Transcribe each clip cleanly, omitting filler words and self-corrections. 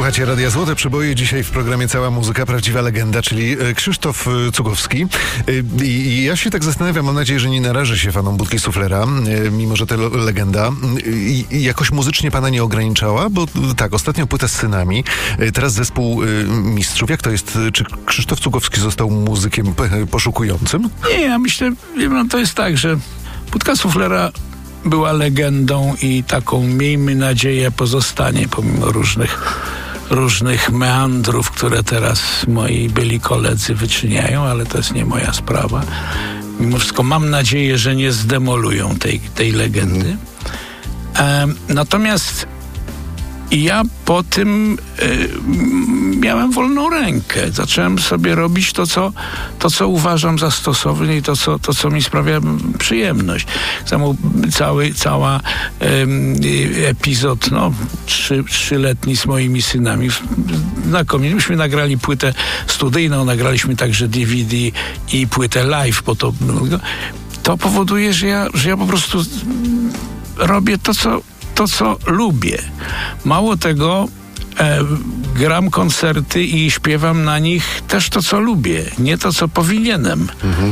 Słuchacie Radia Złote Przeboje. Dzisiaj w programie Cała Muzyka, prawdziwa legenda, czyli Krzysztof Cugowski. I ja się tak zastanawiam, mam nadzieję, że nie narażę się fanom Budki Suflera, mimo że to legenda. I jakoś muzycznie pana nie ograniczała? Bo tak, ostatnio płyta z synami, teraz zespół mistrzów. Jak to jest? Czy Krzysztof Cugowski został muzykiem poszukującym? Nie, ja myślę, to jest tak, że Budka Suflera była legendą i taką, miejmy nadzieję, pozostanie pomimo różnych meandrów, które teraz moi byli koledzy wyczyniają, ale to jest nie moja sprawa. Mimo wszystko mam nadzieję, że nie zdemolują tej legendy. Natomiast ja po tym miałem wolną rękę. Zacząłem sobie robić to, co uważam za stosowne i to, co mi sprawia przyjemność. Cała epizod, trzyletni z moimi synami, znakomicie. Myśmy nagrali płytę studyjną, nagraliśmy także DVD i płytę live, bo to powoduje, że ja po prostu robię to, co lubię. Mało tego, gram koncerty i śpiewam na nich też to, co lubię, nie to, co powinienem.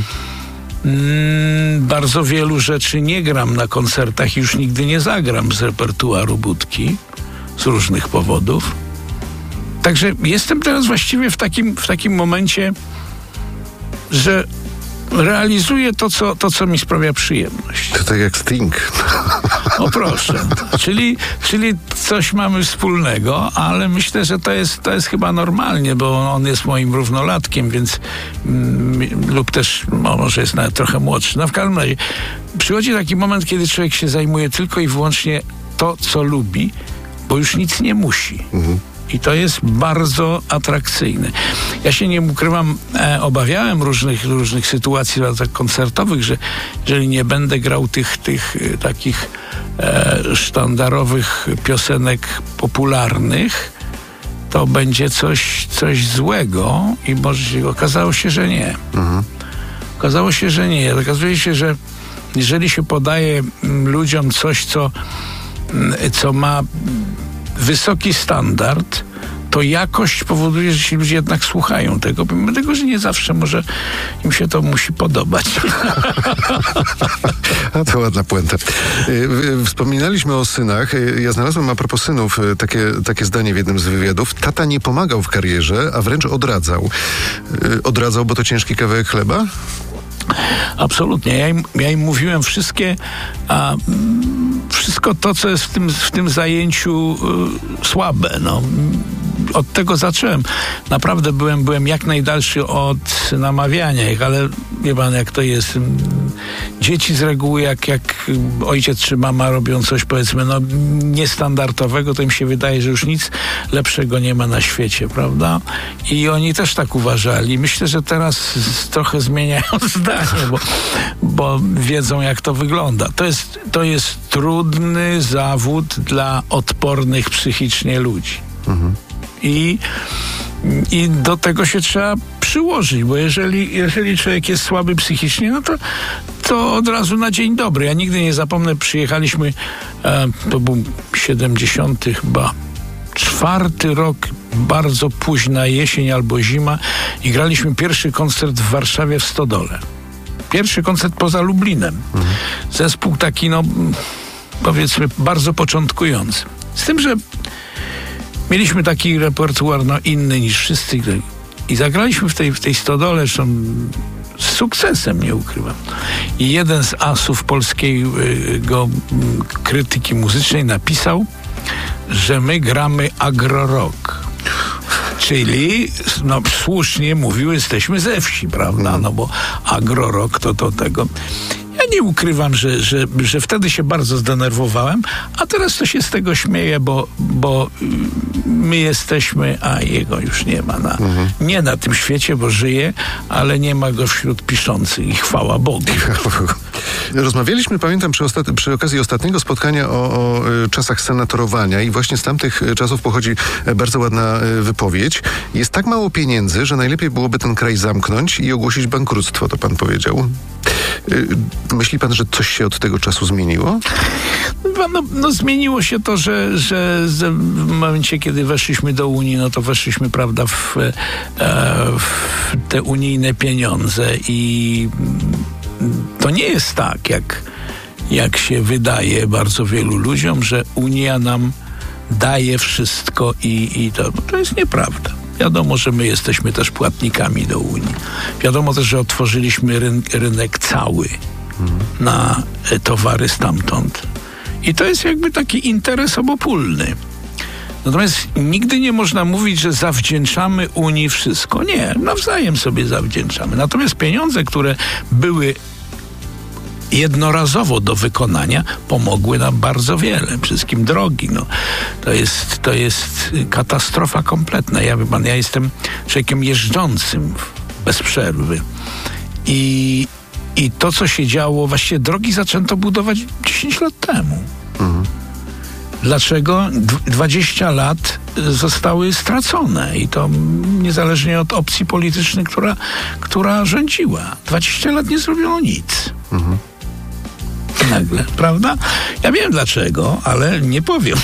Bardzo wielu rzeczy nie gram na koncertach i już nigdy nie zagram z repertuaru Budki z różnych powodów. Także jestem teraz właściwie w takim momencie, że realizuję to, co mi sprawia przyjemność. To tak jak Sting. O proszę. Czyli coś mamy wspólnego, ale myślę, że to jest chyba normalnie, bo on jest moim równolatkiem, więc lub też może jest nawet trochę młodszy. W każdym razie przychodzi taki moment, kiedy człowiek się zajmuje tylko i wyłącznie to, co lubi, bo już nic nie musi. I to jest bardzo atrakcyjne. Ja się nie ukrywam, obawiałem różnych sytuacji koncertowych, że jeżeli nie będę grał tych takich sztandarowych piosenek popularnych, to będzie coś złego i może okazało się, że nie. Okazało się, że nie. Okazuje się, że jeżeli się podaje ludziom coś, co ma wysoki standard, to jakość powoduje, że ci ludzie jednak słuchają tego, pomimo tego, że nie zawsze może im się to musi podobać. A to ładna puenta. Wspominaliśmy o synach. Ja znalazłem a propos synów takie zdanie w jednym z wywiadów. Tata nie pomagał w karierze, a wręcz odradzał. Odradzał, bo to ciężki kawałek chleba? Absolutnie. Ja im mówiłem wszystko to, co jest w tym zajęciu słabe. Od tego zacząłem. Naprawdę byłem jak najdalszy od namawiania ich, ale wie pan, jak to jest. Dzieci z reguły, jak ojciec czy mama robią coś, powiedzmy, niestandardowego, to im się wydaje, że już nic lepszego nie ma na świecie, prawda? I oni też tak uważali. Myślę, że teraz trochę zmieniają zdanie, bo wiedzą, jak to wygląda. To jest trudny zawód dla odpornych psychicznie ludzi. I do tego się trzeba przyłożyć, bo jeżeli człowiek jest słaby psychicznie, to od razu na dzień dobry. Ja nigdy nie zapomnę, przyjechaliśmy, to był 70 chyba 4 rok, bardzo późna jesień albo zima i graliśmy pierwszy koncert w Warszawie w Stodole. Pierwszy koncert poza Lublinem. Zespół taki, powiedzmy, bardzo początkujący. Z tym, że mieliśmy taki repertuar inny niż wszyscy i zagraliśmy w tej Stodole, z sukcesem, nie ukrywam. I jeden z asów polskiego krytyki muzycznej napisał, że my gramy agrorock. Czyli, słusznie mówił, jesteśmy ze wsi, prawda? Bo agrorock to tego. Ja nie ukrywam, że wtedy się bardzo zdenerwowałem, a teraz to się z tego śmieję, bo my jesteśmy, a jego już nie ma nie na tym świecie, bo żyje, ale nie ma go wśród piszących i chwała Bogu. Rozmawialiśmy, pamiętam, przy okazji ostatniego spotkania o czasach senatorowania i właśnie z tamtych czasów pochodzi bardzo ładna wypowiedź. Jest tak mało pieniędzy, że najlepiej byłoby ten kraj zamknąć i ogłosić bankructwo, to pan powiedział. Myśli pan, że coś się od tego czasu zmieniło? No zmieniło się to, że w momencie, kiedy weszliśmy do Unii, no to weszliśmy, prawda, w te unijne pieniądze i to nie jest tak, jak się wydaje bardzo wielu ludziom, że Unia nam daje wszystko i to jest nieprawda. Wiadomo, że my jesteśmy też płatnikami do Unii. Wiadomo też, że otworzyliśmy rynek cały na towary stamtąd. I to jest jakby taki interes obopólny. Natomiast nigdy nie można mówić, że zawdzięczamy Unii wszystko. Nie, nawzajem sobie zawdzięczamy. Natomiast pieniądze, które były jednorazowo do wykonania, pomogły nam bardzo wiele. Przede wszystkim drogi. No. To jest katastrofa kompletna. Ja jestem człowiekiem jeżdżącym bez przerwy. I to, co się działo, właściwie drogi zaczęto budować 10 lat temu. Dlaczego 20 lat zostały stracone i to niezależnie od opcji politycznej, która rządziła. 20 lat nie zrobiono nic. Nagle, prawda? Ja wiem dlaczego, ale nie powiem.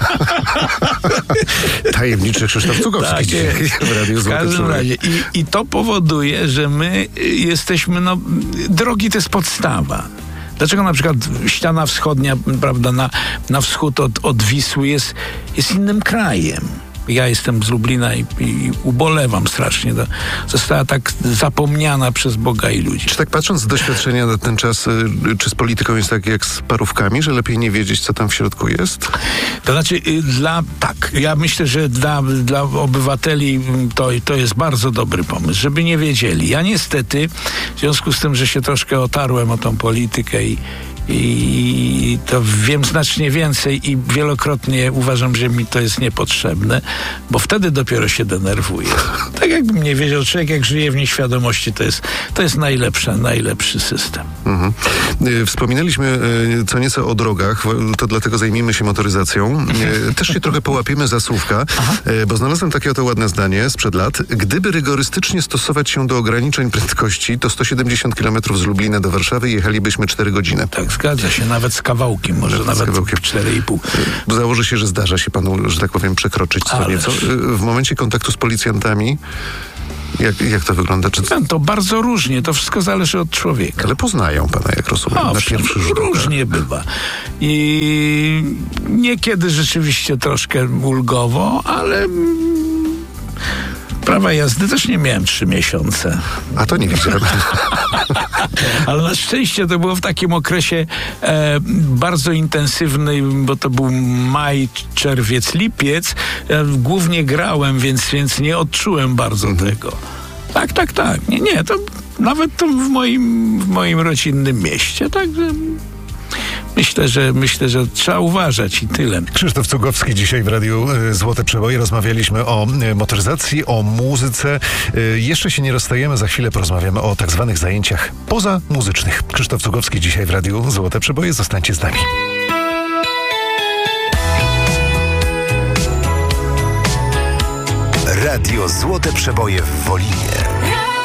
Tajemniczy Krzysztof Cugowski tak, dzisiaj w Radiu w każdym razie. I to powoduje, że my jesteśmy, drogi to jest podstawa. Dlaczego na przykład ściana wschodnia, prawda, na wschód od Wisły jest innym krajem? Ja jestem z Lublina i ubolewam strasznie. Została tak zapomniana przez Boga i ludzi. Czy tak patrząc z doświadczenia na ten czas, czy z polityką jest tak jak z parówkami, że lepiej nie wiedzieć, co tam w środku jest? To znaczy, ja myślę, że dla obywateli to jest bardzo dobry pomysł, żeby nie wiedzieli. Ja niestety, w związku z tym, że się troszkę otarłem o tą politykę i to wiem znacznie więcej i wielokrotnie uważam, że mi to jest niepotrzebne, bo wtedy dopiero się denerwuję. Tak jakbym nie wiedział, człowiek jak żyje w nieświadomości, to jest najlepszy system. Wspominaliśmy co nieco o drogach, to dlatego zajmijmy się motoryzacją. Też się trochę połapiemy za słówka, bo znalazłem takie oto ładne zdanie sprzed lat. Gdyby rygorystycznie stosować się do ograniczeń prędkości, to 170 km z Lublina do Warszawy jechalibyśmy 4 godziny. Tak, zgadza się, nawet z kawałkiem, może nawet 4,5. Założę się, że zdarza się panu, że tak powiem, przekroczyć co nieco. W momencie kontaktu z policjantami, jak to wygląda? To bardzo różnie, to wszystko zależy od człowieka. Ale poznają pana, jak rozumiem, na pierwszy rzut oka. Różnie bywa. I niekiedy rzeczywiście troszkę ulgowo, ale prawa jazdy też nie miałem 3 miesiące. A to nie widziałem. Ale na szczęście to było w takim okresie bardzo intensywnym, bo to był maj, czerwiec, lipiec. Głównie grałem, więc nie odczułem bardzo tego. Tak. Nie, to nawet to w moim rodzinnym mieście. Także myślę, że trzeba uważać i tyle. Krzysztof Cugowski dzisiaj w Radiu Złote Przeboje. Rozmawialiśmy o motoryzacji, o muzyce. Jeszcze się nie rozstajemy, za chwilę porozmawiamy o tak zwanych zajęciach pozamuzycznych. Krzysztof Cugowski dzisiaj w Radiu Złote Przeboje. Zostańcie z nami. Radio Złote Przeboje w Wolinie.